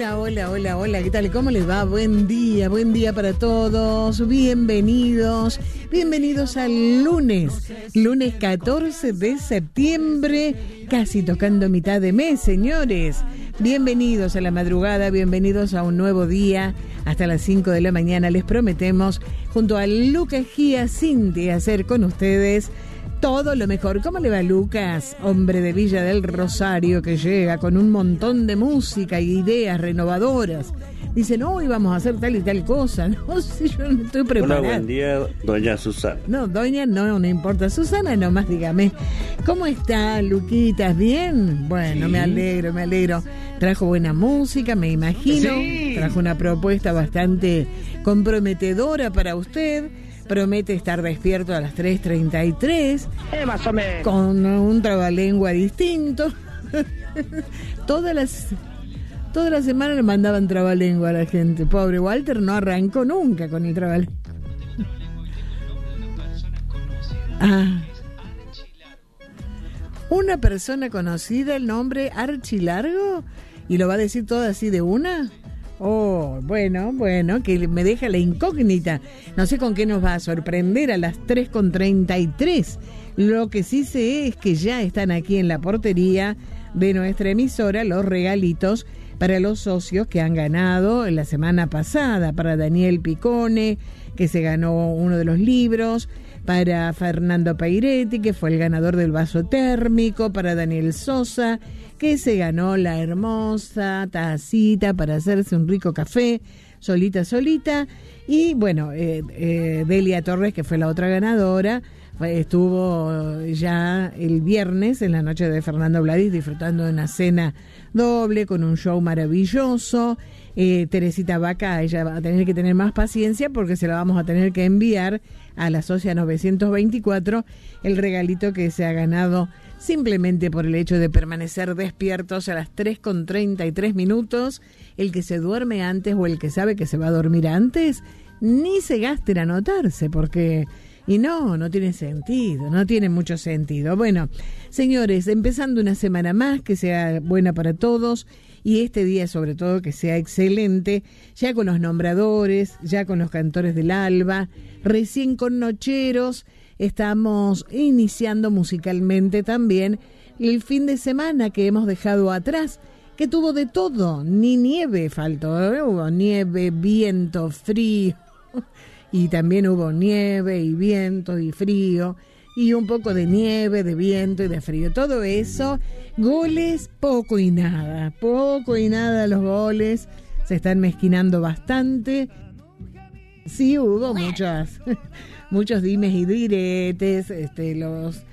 Hola, hola, hola, hola, ¿qué tal? ¿Cómo les va? Buen día para todos. Bienvenidos al lunes 14 de septiembre, casi tocando mitad de mes, señores. Bienvenidos a la madrugada, bienvenidos a un nuevo día. Hasta las 5 de la mañana les prometemos, junto a Lucas Giacinti, hacer con ustedes todo lo mejor. ¿Cómo le va, Lucas? Hombre de Villa del Rosario que llega con un montón de música y ideas renovadoras. Dicen, hoy vamos a hacer tal y tal cosa. No sé, yo no estoy preparada. Hola, buen día, doña Susana. No, doña no importa. Susana nomás, dígame. ¿Cómo está, Luquitas? ¿Bien? Bueno, sí. Me alegro. Trajo buena música, me imagino. Sí. Trajo una propuesta bastante comprometedora para usted. Promete estar despierto a las 3:33. Más o menos. Con un trabalengua distinto. Todas las semanas le mandaban trabalengua a la gente. Pobre Walter no arrancó nunca con el trabalengua. Una persona conocida, el nombre Archilargo, y lo va a decir todo así de una. Oh, bueno, que me deja la incógnita. No sé con qué nos va a sorprender a las 3:33. Lo que sí sé es que ya están aquí en la portería de nuestra emisora los regalitos para los socios que han ganado la semana pasada. Para Daniel Picone, que se ganó uno de los libros. Para Fernando Pairetti, que fue el ganador del vaso térmico. Para Daniel Sosa, que se ganó la hermosa tacita para hacerse un rico café, solita. Y bueno, Delia Torres, que fue la otra ganadora, estuvo ya el viernes en la noche de Fernando Vladis disfrutando de una cena doble con un show maravilloso. Teresita Vaca, ella va a tener que tener más paciencia porque se la vamos a tener que enviar a la socia 924 el regalito que se ha ganado simplemente por el hecho de permanecer despiertos a las 3:33. El que se duerme antes o el que sabe que se va a dormir antes, ni se gaste en anotarse, porque... Y no tiene sentido, no tiene mucho sentido. Bueno, señores, empezando una semana más, que sea buena para todos, y este día sobre todo que sea excelente, ya con los nombradores, ya con los cantores del alba, recién con nocheros. Estamos iniciando musicalmente también el fin de semana que hemos dejado atrás, que tuvo de todo, ni nieve faltó, hubo nieve, viento, frío, y también hubo nieve y viento y frío, y un poco de nieve, de viento y de frío, todo eso, goles, poco y nada los goles, se están mezquinando bastante. Sí, hubo muchos dimes y diretes, los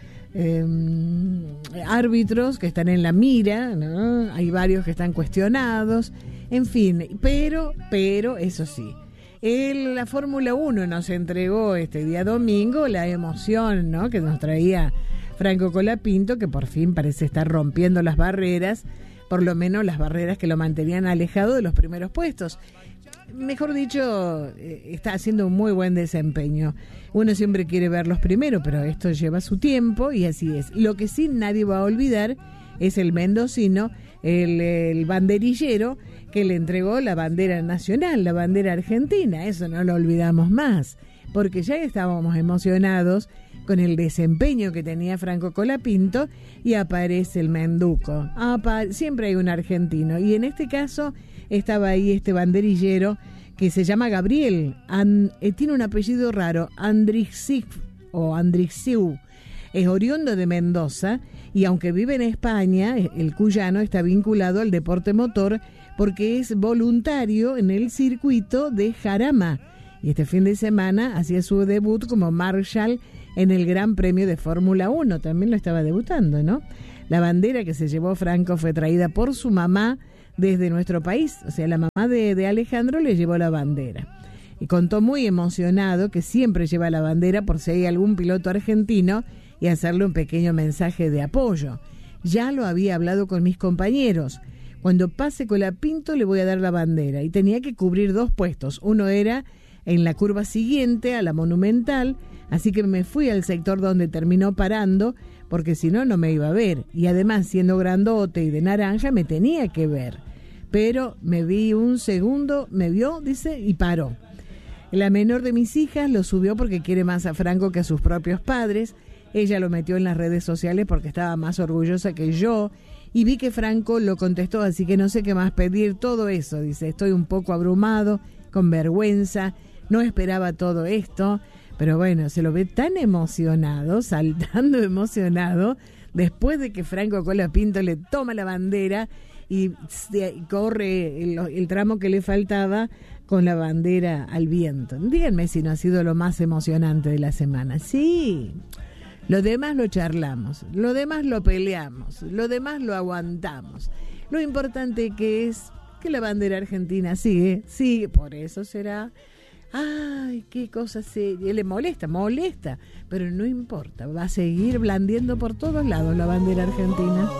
árbitros que están en la mira, ¿no? Hay varios que están cuestionados, en fin, pero eso sí, la Fórmula 1 nos entregó este día domingo la emoción, ¿no?, que nos traía Franco Colapinto, que por fin parece estar rompiendo las barreras, por lo menos las barreras que lo mantenían alejado de los primeros puestos. Mejor dicho, está haciendo un muy buen desempeño. Uno siempre quiere verlos primero, pero esto lleva su tiempo y así es. Lo que sí nadie va a olvidar es el mendocino, el banderillero que le entregó la bandera nacional, la bandera argentina. Eso no lo olvidamos más, porque ya estábamos emocionados con el desempeño que tenía Franco Colapinto y aparece el menduco. Siempre hay un argentino, y en este caso estaba ahí este banderillero que se llama Gabriel, tiene un apellido raro, Andrixiu, es oriundo de Mendoza, y aunque vive en España, el cuyano está vinculado al deporte motor porque es voluntario en el circuito de Jarama, y este fin de semana hacía su debut como Marshall en el Gran Premio de Fórmula 1, también lo estaba debutando, ¿no? La bandera que se llevó Franco fue traída por su mamá desde nuestro país, o sea, la mamá de Alejandro le llevó la bandera. Y contó muy emocionado que siempre lleva la bandera por si hay algún piloto argentino y hacerle un pequeño mensaje de apoyo. Ya lo había hablado con mis compañeros. Cuando pase Colapinto le voy a dar la bandera. Y tenía que cubrir 2 puestos. Uno era en la curva siguiente a la Monumental, así que me fui al sector donde terminó parando, porque si no, no me iba a ver. Y además, siendo grandote y de naranja, me tenía que ver. pero me vi un segundo, me vio, dice, y paró. La menor de mis hijas lo subió porque quiere más a Franco que a sus propios padres. Ella lo metió en las redes sociales porque estaba más orgullosa que yo. Y vi que Franco lo contestó, así que no sé qué más pedir. Todo eso, dice, estoy un poco abrumado, con vergüenza. No esperaba todo esto. Pero bueno, se lo ve tan emocionado, saltando emocionado, después de que Franco Colapinto le toma la bandera y corre el tramo que le faltaba con la bandera al viento. Díganme si no ha sido lo más emocionante de la semana. Sí, lo demás lo charlamos, lo demás lo peleamos, lo demás lo aguantamos. Lo importante que es que la bandera argentina sigue, por eso será... Ay, qué cosa seria. Le molesta, pero no importa, va a seguir blandiendo por todos lados la bandera argentina.